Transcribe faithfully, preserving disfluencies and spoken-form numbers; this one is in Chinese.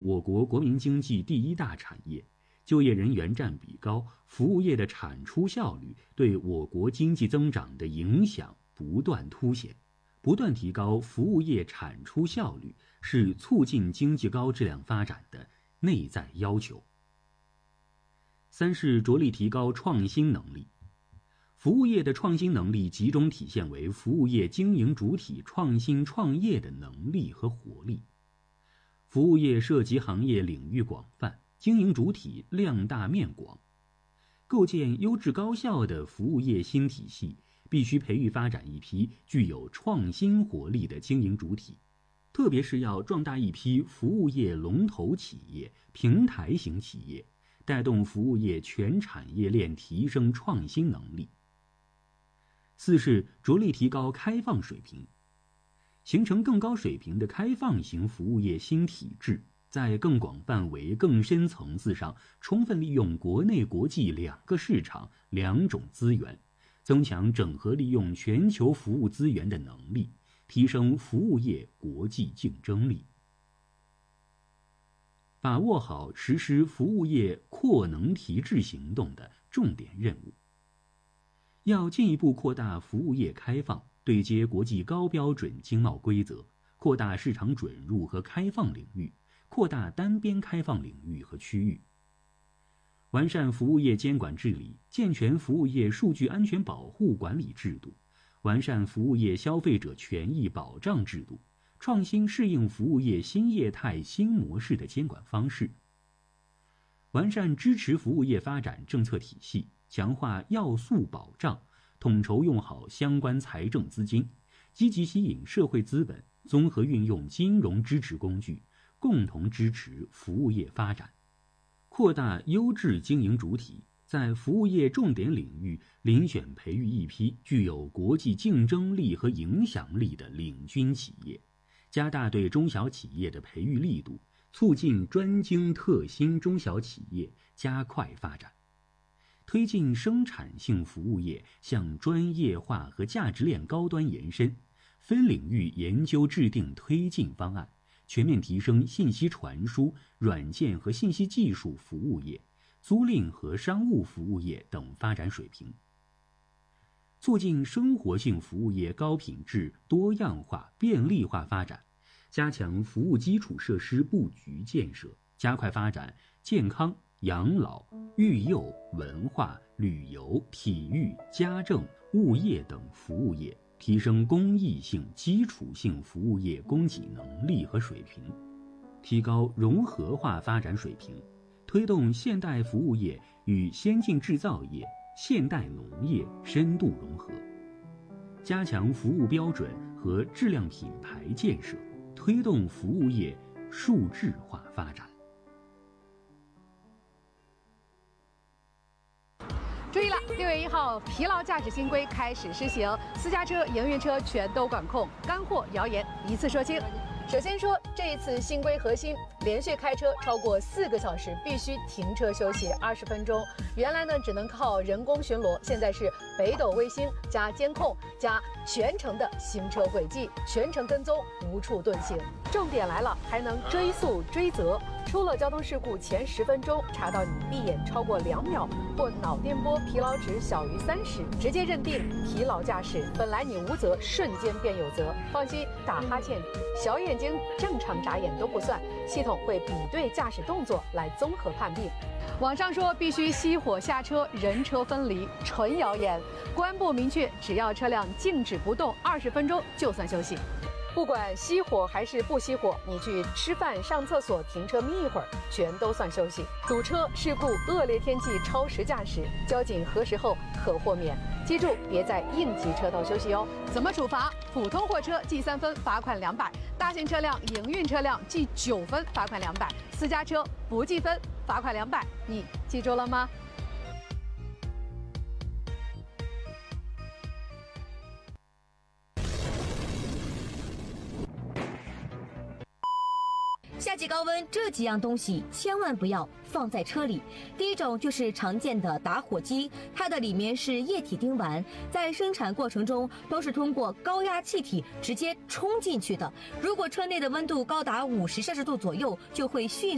我国国民经济第一大产业，就业人员占比高，服务业的产出效率对我国经济增长的影响不断凸显。不断提高服务业产出效率是促进经济高质量发展的内在要求。三是着力提高创新能力。服务业的创新能力集中体现为服务业经营主体创新创业的能力和活力。服务业涉及行业领域广泛，经营主体量大面广，构建优质高效的服务业新体系，必须培育发展一批具有创新活力的经营主体，特别是要壮大一批服务业龙头企业、平台型企业，带动服务业全产业链提升创新能力。四是着力提高开放水平，形成更高水平的开放型服务业新体制，在更广范围、更深层次上充分利用国内国际两个市场、两种资源，增强整合利用全球服务资源的能力，提升服务业国际竞争力。把握好实施服务业扩能提质行动的重点任务。要进一步扩大服务业开放，对接国际高标准经贸规则，扩大市场准入和开放领域，扩大单边开放领域和区域。完善服务业监管治理，健全服务业数据安全保护管理制度，完善服务业消费者权益保障制度，创新适应服务业新业态新模式的监管方式。完善支持服务业发展政策体系，强化要素保障，统筹用好相关财政资金，积极吸引社会资本，综合运用金融支持工具，共同支持服务业发展。扩大优质经营主体，在服务业重点领域遴选培育一批具有国际竞争力和影响力的领军企业，加大对中小企业的培育力度，促进专精特新中小企业加快发展，推进生产性服务业向专业化和价值链高端延伸，分领域研究制定推进方案，全面提升信息传输、软件和信息技术服务业、租赁和商务服务业等发展水平，促进生活性服务业高品质、多样化、便利化发展，加强服务基础设施布局建设，加快发展健康、养老、育幼、文化、旅游、体育、家政、物业等服务业，提升公益性、基础性服务业供给能力和水平，提高融合化发展水平，推动现代服务业与先进制造业、现代农业深度融合，加强服务标准和质量品牌建设，推动服务业数字化发展。 注意了，六月一号，疲劳驾驶新规开始施行，私家车、营运车全都管控，干货谣言一次说清。首先说，这一次新规核心，连续开车超过四个小时必须停车休息二十分钟。原来呢只能靠人工巡逻，现在是北斗卫星加监控加全程的行车轨迹，全程跟踪，无处遁形。重点来了，还能追溯追责。出了交通事故前十分钟查到你闭眼超过两秒或脑电波疲劳值小于三十，直接认定疲劳驾驶。本来你无责，瞬间便有责。放心，打哈欠、小眼睛正常眨眼都不算，系统会比对驾驶动作来综合判定。网上说必须熄火下车，人车分离，纯谣言。公安部明确，只要车辆静止不动二十分钟就算休息。不管熄火还是不熄火，你去吃饭、上厕所、停车眯一会儿，全都算休息。堵车、事故、恶劣天气、超时驾驶，交警核实后可豁免。记住，别在应急车道休息哦。怎么处罚？普通货车记三分，罚款两百；大型车辆、营运车辆记九分，罚款两百；私家车不记分，罚款两百。你记住了吗？ 夏季高温，这几样东西千万不要放在车里。第一种就是常见的打火机，它的里面是液体丁烷，在生产过程中都是通过高压气体直接冲进去的。如果车内的温度高达五十摄氏度左右，就会迅速